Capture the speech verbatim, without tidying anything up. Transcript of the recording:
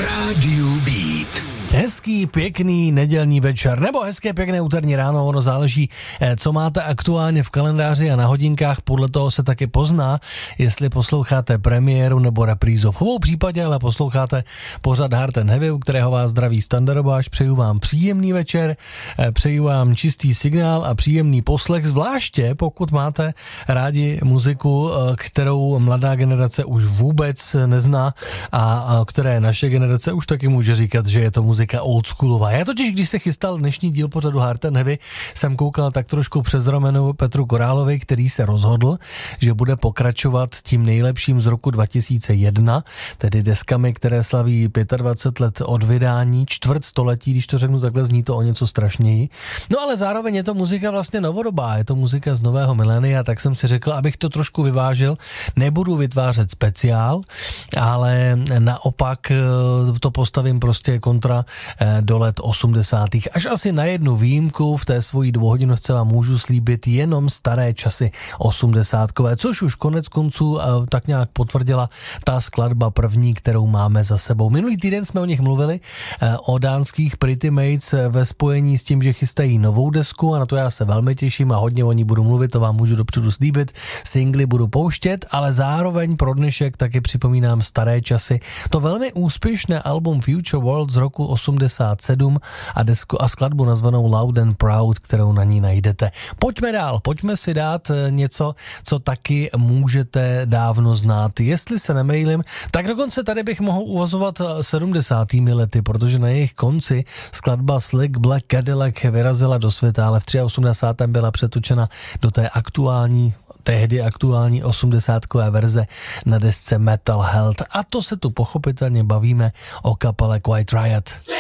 Rádiu Beat. Hezký, pěkný nedělní večer, nebo hezké, pěkné úterní ráno, ono záleží, co máte aktuálně v kalendáři a na hodinkách, podle toho se taky pozná, jestli posloucháte premiéru nebo reprízu. V obou případě ale posloucháte pořad Hard and Heavy, u kterého vás zdraví Standardobáš. Přeju vám příjemný večer, přeju vám čistý signál a příjemný poslech, zvláště pokud máte rádi muziku, kterou mladá generace už vůbec nezná a které naše generace už taky může říkat, že je to muzika oldschoolová. Já totiž, když se chystal dnešní díl pořadu Hard and Heavy, jsem koukal tak trošku přes rameno Petru Korálovi, který se rozhodl, že bude pokračovat tím nejlepším z roku dva tisíce jedna, tedy deskami, které slaví dvacet pět let od vydání, čtvrt století, když to řeknu takhle, zní to o něco strašněji. No ale zároveň je to muzika vlastně novodobá, je to muzika z nového milénia, tak jsem si řekl, abych to trošku vyvážil, nebudu vytvářet speciál, ale naopak to postavím prostě kontra do let osmdesátých. Až asi na jednu výjimku v té svojí dvouhodinovce vám můžu slíbit jenom staré časy osmdesátkové, což už konec konců tak nějak potvrdila ta skladba první, kterou máme za sebou. Minulý týden jsme o nich mluvili, o dánských Pretty Mates ve spojení s tím, že chystají novou desku a na to já se velmi těším a hodně o ní budu mluvit, to vám můžu dopředu slíbit. Singly budu pouštět, ale zároveň pro dnešek taky připomínám staré časy. To velmi úspěšné album Future World z roku osmdesát sedm a desku a skladbu nazvanou Loud and Proud, kterou na ní najdete. Pojďme dál, pojďme si dát něco, co taky můžete dávno znát. Jestli se nemýlím, tak dokonce tady bych mohl uvazovat sedmdesátými lety, protože na jejich konci skladba Slick Black Cadillac vyrazila do světa, ale v osmdesátém třetím byla přetočena do té aktuální tehdy aktuální osmdesátkové verze na desce Metal Health. A to se tu pochopitelně bavíme o kapele Quiet Riot.